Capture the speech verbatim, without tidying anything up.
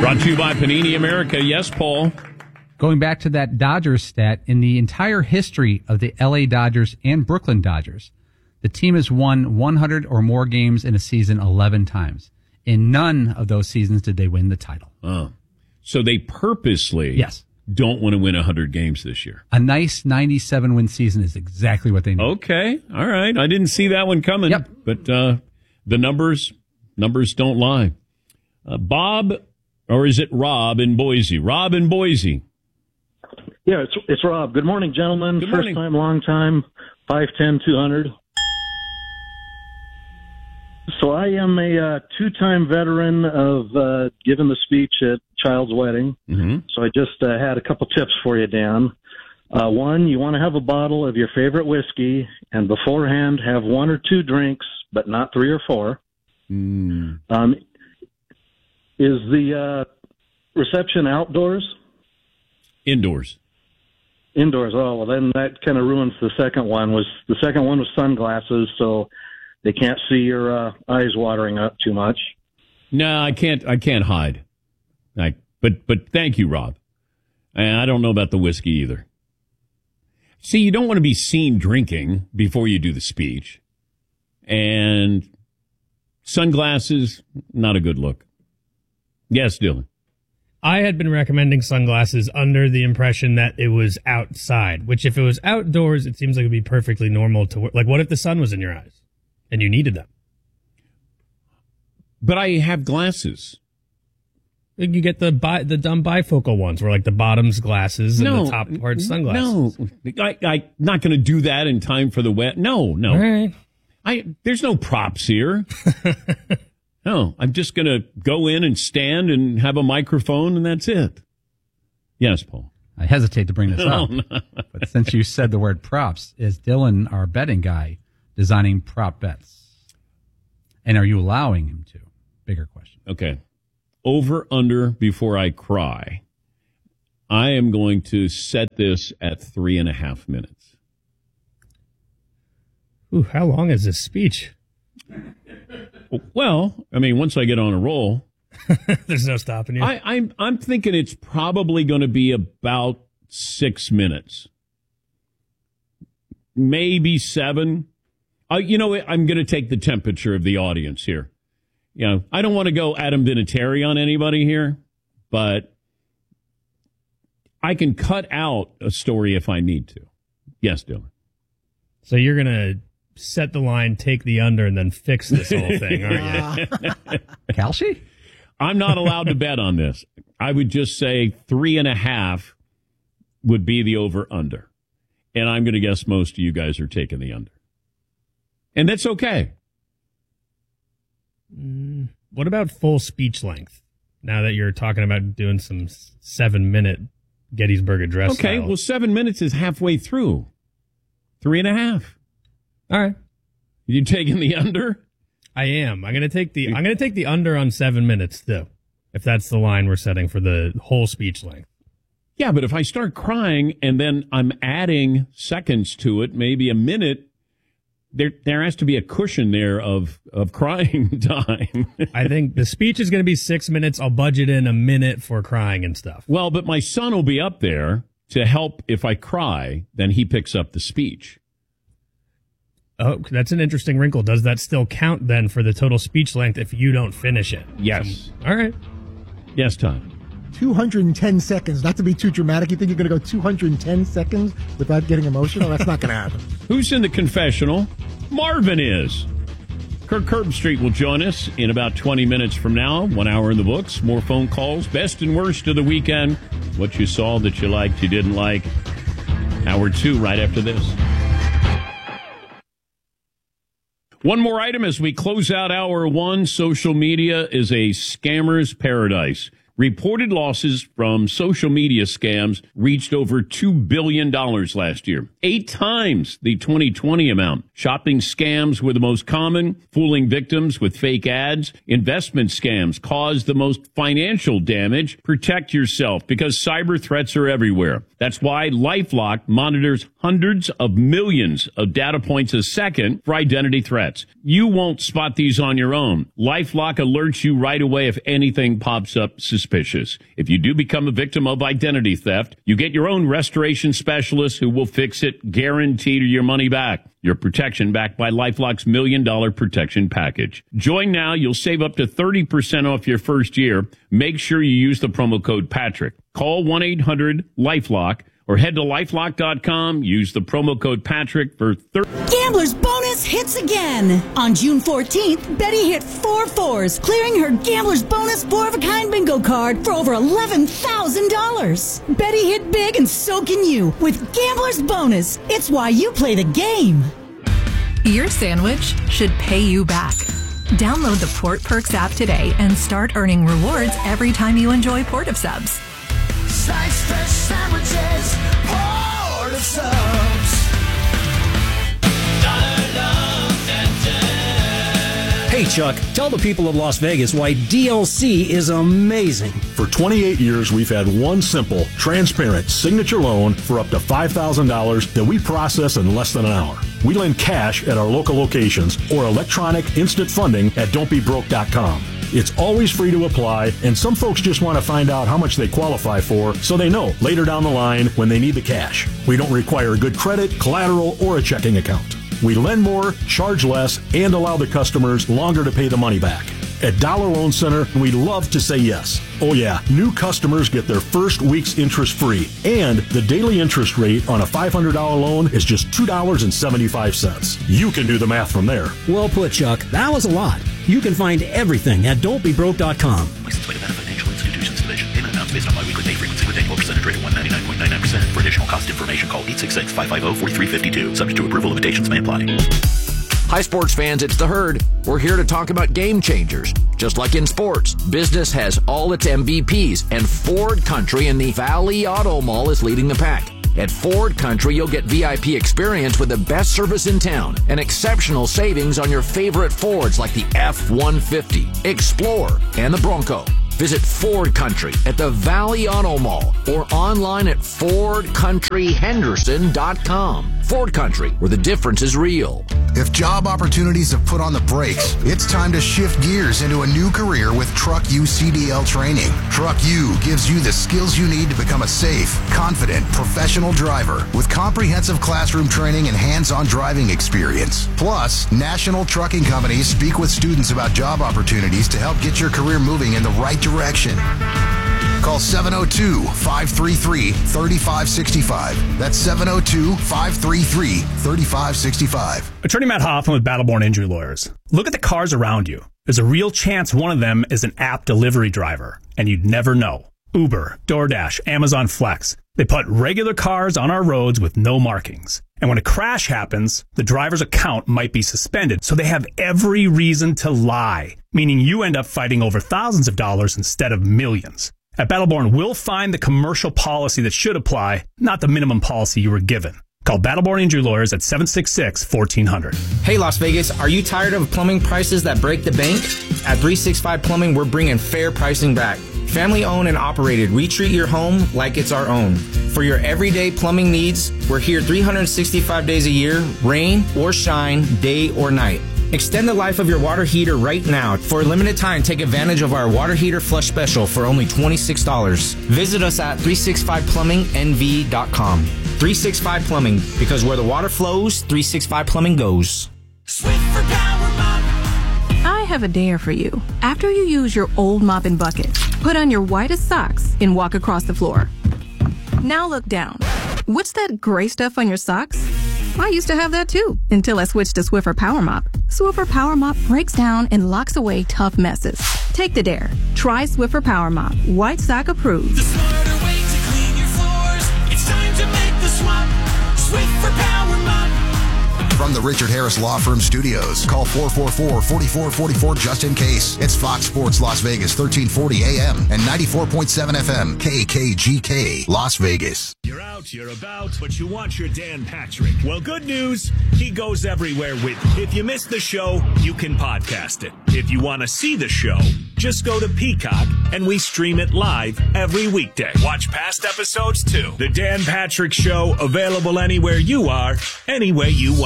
Brought to you by Panini America. Yes, Paul. Going back to that Dodgers stat, in the entire history of the L A Dodgers and Brooklyn Dodgers, the team has won one hundred or more games in a season eleven times. In none of those seasons did they win the title. Oh. So they purposely yes. don't want to win one hundred games this year. A nice ninety-seven win season is exactly what they need. Okay. All right. I didn't see that one coming. Yep. But uh, the numbers, numbers don't lie. Uh, Bob, or is it Rob in Boise? Rob in Boise. Yeah, it's it's Rob. Good morning, gentlemen. Good First morning. time, long time, five ten, two hundred. So I am a uh, two-time veteran of uh, giving the speech at child's wedding. Mm-hmm. So I just uh, had a couple tips for you, Dan. Uh, one, you want to have a bottle of your favorite whiskey, and beforehand have one or two drinks, but not three or four. Mm. Um, is the uh, reception outdoors? Indoors. Indoors. Oh, well, then that kind of ruins the second one. Was the second one was sunglasses, so they can't see your uh, eyes watering up too much. No, I can't. I can't hide. I, but but thank you, Rob. And I don't know about the whiskey either. See, you don't want to be seen drinking before you do the speech, and sunglasses, not a good look. Yes, Dylan. I had been recommending sunglasses under the impression that it was outside, which if it was outdoors, it seems like it'd be perfectly normal to wear. Like, what if the sun was in your eyes and you needed them? But I have glasses. You get the bi- the dumb bifocal ones where like the bottom's glasses and no, the top part's sunglasses. No, I, I'm not going to do that in time for the wet. No, no. All right. I, there's no props here. No, I'm just going to go in and stand and have a microphone, and that's it. Yes, Paul. I hesitate to bring this No, up, no. but since you said the word props, is Dylan, our betting guy, designing prop bets? And are you allowing him to? Bigger question. Okay. Over, under, before I cry. I am going to set this at three and a half minutes. Ooh, how long is this speech? Well, I mean, once I get on a roll, there's no stopping you. I, I'm I'm thinking it's probably going to be about six minutes, maybe seven. Uh, you know, I'm going to take the temperature of the audience here. You know, I don't want to go Adam Vinatieri on anybody here, but I can cut out a story if I need to. Yes, Dylan. So you're going to set the line, take the under, and then fix this whole thing, aren't you? Kalshi? I'm not allowed to bet on this. I would just say three and a half would be the over-under. And I'm going to guess most of you guys are taking the under. And that's okay. Mm, what about full speech length? Now that you're talking about doing some seven-minute Gettysburg Address Okay, style. well, seven minutes is halfway through. Three and a half. All right. You taking the under? I am. I'm gonna take the I'm gonna take the under on seven minutes too, if that's the line we're setting for the whole speech length. Yeah, but if I start crying and then I'm adding seconds to it, maybe a minute, there there has to be a cushion there of of crying time. I think the speech is gonna be six minutes. I'll budget in a minute for crying and stuff. Well, but my son will be up there to help if I cry. Then he picks up the speech. Oh, that's an interesting wrinkle. Does that still count then for the total speech length if you don't finish it? Yes. Um, all right. Yes, Tom. two hundred ten seconds. Not to be too dramatic. You think you're going to go two hundred ten seconds without getting emotional? That's not going to happen. Who's in the confessional? Marvin is. Kirk Herbstreit will join us in about twenty minutes from now. One hour in the books. More phone calls. Best and worst of the weekend. What you saw that you liked, you didn't like. Hour two right after this. One more item as we close out hour one. Social media is a scammer's paradise. Reported losses from social media scams reached over two billion dollars last year, eight times the twenty twenty amount. Shopping scams were the most common, fooling victims with fake ads. Investment scams caused the most financial damage. Protect yourself because cyber threats are everywhere. That's why LifeLock monitors hundreds of millions of data points a second for identity threats. You won't spot these on your own. LifeLock alerts you right away if anything pops up suspicious. suspicious. If you do become a victim of identity theft, you get your own restoration specialist who will fix it, guaranteed your money back. Your protection backed by LifeLock's Million Dollar Protection Package. Join now. You'll save up to thirty percent off your first year. Make sure you use the promo code Patrick. Call one eight hundred LifeLock or head to lifelock dot com. Use the promo code Patrick for thirty. Gambler's Bonus hits again. On June fourteenth, Betty hit four fours, clearing her Gambler's Bonus four-of-a-kind bingo card for over eleven thousand dollars. Betty hit big and so can you with Gambler's Bonus. It's why you play the game. Your sandwich should pay you back. Download the Port Perks app today and start earning rewards every time you enjoy Port of Subs. Slice fresh sandwiches, Port of Subs. Hey Chuck, tell the people of Las Vegas why D L C is amazing. For twenty-eight years, we've had one simple, transparent signature loan for up to five thousand dollars that we process in less than an hour. We lend cash at our local locations or electronic instant funding at don't be broke dot com. It's always free to apply, and some folks just want to find out how much they qualify for so they know later down the line when they need the cash. We don't require good credit, collateral, or a checking account. We lend more, charge less, and allow the customers longer to pay the money back. At Dollar Loan Center, we love to say yes. Oh yeah, new customers get their first week's interest free, and the daily interest rate on a five hundred dollars loan is just two dollars and seventy-five cents. You can do the math from there. Well put, Chuck. That was a lot. You can find everything at don't be broke dot com. License plate of Financial Institutions Division. Payment amounts based on biweekly pay frequency with annual percentage rate of one ninety-nine point nine nine percent. For additional cost information, call eight six six, five five zero, four three five two. Subject to approval, limitations may apply. Hi, sports fans, it's The Herd. We're here to talk about game changers. Just like in sports, business has all its M V Ps, and Ford Country in the Valley Auto Mall is leading the pack. At Ford Country, you'll get V I P experience with the best service in town and exceptional savings on your favorite Fords like the F one fifty, Explorer, and the Bronco. Visit Ford Country at the Valley Auto Mall or online at ford country henderson dot com. Ford Country, where the difference is real. If job opportunities have put on the brakes, it's time to shift gears into a new career with Truck U C D L training. Truck U gives you the skills you need to become a safe, confident, professional driver with comprehensive classroom training and hands-on driving experience. Plus, national trucking companies speak with students about job opportunities to help get your career moving in the right direction. Call seven oh two, five three three, three five six five. That's seven oh two, five three three, three five six five. Attorney Matt Hoffman with Battleborn Injury Lawyers. Look at the cars around you. There's a real chance one of them is an app delivery driver, and you'd never know. Uber, DoorDash, Amazon Flex. They put regular cars on our roads with no markings. And when a crash happens, the driver's account might be suspended, so they have every reason to lie, meaning you end up fighting over thousands of dollars instead of millions. At Battleborn, we'll find the commercial policy that should apply, not the minimum policy you were given. Call Battleborn Injury Lawyers at seven six six, one four zero zero. Hey, Las Vegas, are you tired of plumbing prices that break the bank? At three sixty-five Plumbing, we're bringing fair pricing back. Family owned and operated, we treat your home like it's our own. For your everyday plumbing needs, we're here three hundred sixty-five days a year, rain or shine, day or night. Extend the life of your water heater right now. For a limited time, take advantage of our water heater flush special for only twenty-six dollars. Visit us at three sixty-five plumbing N V dot com. three sixty-five Plumbing, because where the water flows, three sixty-five Plumbing goes. Swift for Power Mop. I have a dare for you. After you use your old mop and bucket, put on your whitest socks and walk across the floor. Now look down. What's that gray stuff on your socks? I used to have that too, until I switched to Swiffer Power Mop. Swiffer Power Mop breaks down and locks away tough messes. Take the dare. Try Swiffer Power Mop. White sock approved. The smarter way to clean your floors. It's time to make the swap. Swiffer Power Mop. From the Richard Harris Law Firm Studios, call four four four, four four four four just in case. It's Fox Sports Las Vegas, thirteen forty A M and ninety-four point seven F M, K K G K, Las Vegas. You're out, you're about, but you want your Dan Patrick. Well, good news, he goes everywhere with you. If you missed the show, you can podcast it. If you want to see the show, just go to Peacock, and we stream it live every weekday. Watch past episodes, too. The Dan Patrick Show, available anywhere you are, any way you want.